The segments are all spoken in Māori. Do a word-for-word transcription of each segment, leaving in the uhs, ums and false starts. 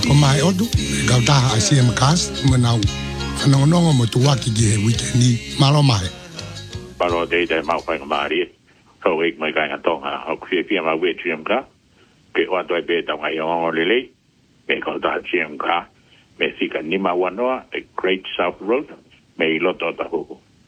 ko mai odu ka ta a C M cast manau no no mo tu wa ki ge weekend ni malo mai paro de de mau fa ngari so ik mai ka tong a o kwi pi ma we chim ka ke wa to be ta ngai o le le ke ko ta chim ka me si ka ni ma wa no a Great South Road me lo to ta ho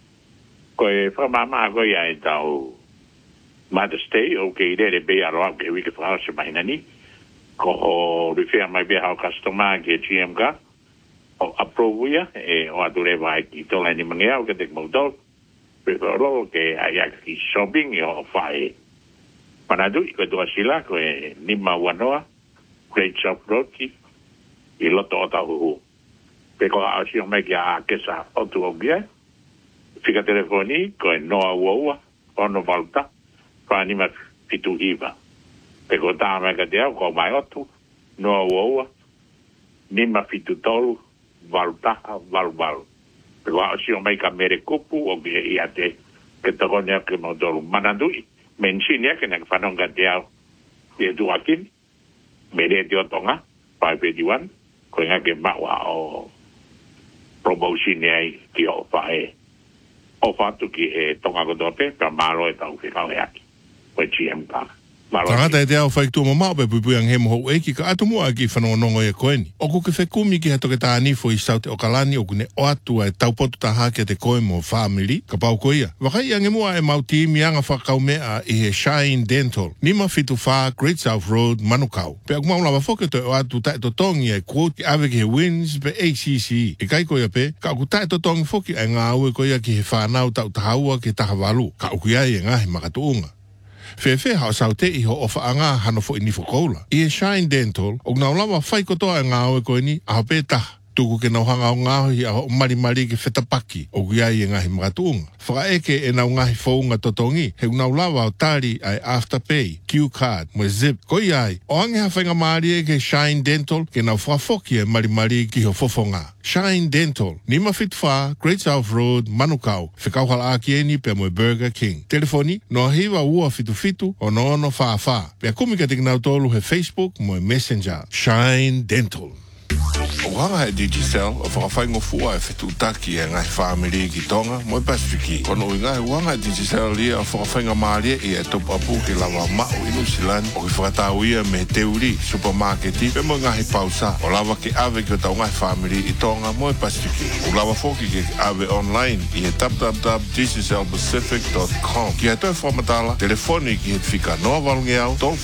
ko e fa ma ma go ya ta o ma de stay okay de be a ro ke wi ke fa se mai na ni ko o rifia mai be ha customer ke chim ka o aprovia e o adure vai ki to la ni mangea o ke te motor pero que hay aquí shopping y o fai para tú y que tú así la que ni ma wanoa Great South Road y lo todo hu pero así o me que a que sa otro bien fica telefoni con no agua o no falta para ni ma fitu iba pero ta me que te ko mai otro no agua ni ma fitu tolu valta val val pero así o me que mere kupu o que ia te que te coña que no do manandui mensinia que na fanon gateao e tu aquí mere te otonga five eighty-one ko nga que ma wa o promotion ai ki o fae o fatu ki e tonga ko dope pa malo e tau ke ka aki ko G M ka Tangata e te au whaiktua ma mau pe pui ang hemo hou eki ka atu mua ki whanongongo e koeni. O ku ke whekumi ki hato ke tā nifo i saute o kalani o kune o atua e taupotu tā hake te koe mo family ka pau koia. Wakai ange mua e mau timi anga whakau mea i he Shine Dental. Nima fitu wha Great South Road Manukau. Pe aku maula wafoke to o atu tae to tongi e quote ki ave ki he wins pe A C C. E kai koia pe, ka aku tae to tongi foki e ngā ue koia ki he whanau tau tahaua ki tahawalu. Ka uku iai e ngahi makatuunga. Fefe hao sau te iho ofa anga hano fo inifo koula. I e Shine Dental, o ngau lawa whai kotoa e ngā oe koe ni, aho pētah. Tuku ke nau hanga o ngāho hi aho mari mari ke whetapaki, o guiai e ngahi makatuunga. Whaka eke e nau ngahi whaunga totongi, he ngau lawa o tari ai Afterpay, Q-Card, mo Zip. Ko iai, o ange hawhainga maari e ke Shine Dental, ke nau whafoki e mari mari ki ho fofonga. Shine Dental, Nima Fitfa, Great South Road, Manukau, Whikauhala Akieni pe mo Burger King. Telefoni, no hiwa ua fitu fitu, o no ono wha wha. Pea kumika te kinau tolu he Facebook, mo Messenger. Shine Dental. O hanga e Digicel, o whakawhaingo fua e whetutaki e ngai whamiri ki tonga, mo e Pasifiki. Kono i ngai wanga e Digicel lia o whakawhainga maaria i e topu apu ki lawa mau inu silani, o ki whakatau ia me teuri, supermarketi, pe mo ngahi pausa, o lawa ki ave ki o tau ngai whamiri i tonga, mo e Pasifiki. O lawa foki ki ave online i e w w w dot digicel pacific dot com. Ki e toi whamatala, telefoni ki he whika noa walungi au,